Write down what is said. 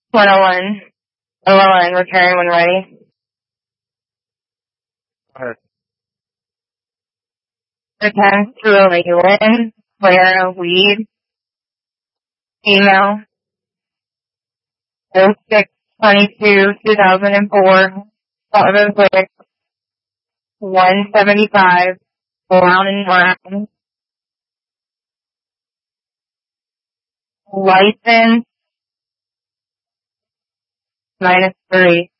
101. OLN, return when ready. Alright. Attend to Lynn, Clara Weed, email 06/22/2004, 175, Brown and Brown, license -3.